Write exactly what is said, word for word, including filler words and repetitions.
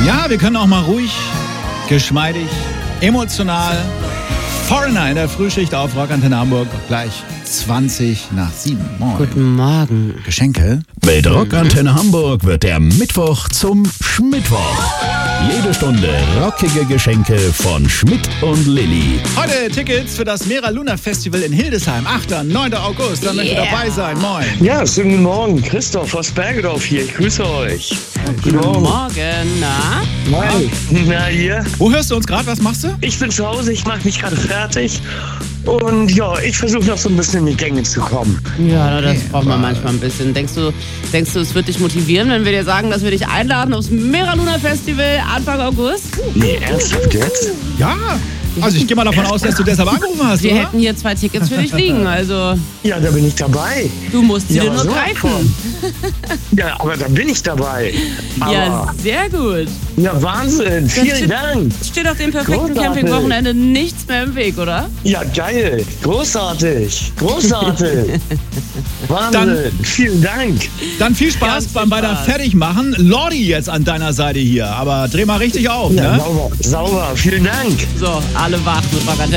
Ja, wir können auch mal ruhig, geschmeidig, emotional. Foreigner in der Frühschicht auf Rock Antenne Hamburg. Gleich zwanzig nach sieben. Moin. Guten Morgen. Geschenke. Mit Rock Antenne Hamburg wird der Mittwoch zum Schmittwoch. Jede Stunde rockige Geschenke von Schmidt und Lilly. Heute Tickets für das Mera Luna Festival in Hildesheim. achter und neunter August. Da möchte Yeah. dabei sein. Moin. Ja, schönen guten Morgen. Christoph aus Bergedorf hier. Ich grüße euch. Guten Morgen. Na? Moin. Na, hier. Wo hörst du uns gerade? Was machst du? Ich bin zu Hause, ich mache mich gerade fertig. Und ja, ich versuche noch so ein bisschen in die Gänge zu kommen. Ja, das Okay, braucht man aber- manchmal ein bisschen. Denkst du, denkst du, es wird dich motivieren, wenn wir dir sagen, dass wir dich einladen aufs Mera Luna Festival Anfang August? Nee, ernsthaft jetzt? Ja. Also ich gehe mal davon aus, dass du deshalb angerufen hast, Wir oder? hätten hier zwei Tickets für dich liegen, also Ja, da bin ich dabei. du musst sie Ja, dir nur so greifen. von. Ja, aber da bin ich dabei. Aber, Ja, sehr gut. ja, Wahnsinn. Vielen steht- Dank. Steht auf dem perfekten Großartig. Campingwochenende nichts mehr im Weg, oder? Ja, geil. Großartig. Großartig. Wahnsinn. Vielen Dank. Dann viel Spaß Ganz viel beim bei der Spaß. Fertigmachen. Lordi jetzt an deiner Seite hier. Aber dreh mal richtig auf, Ja, ne? sauber. Sauber. Vielen Dank. So, alle wach mit Rock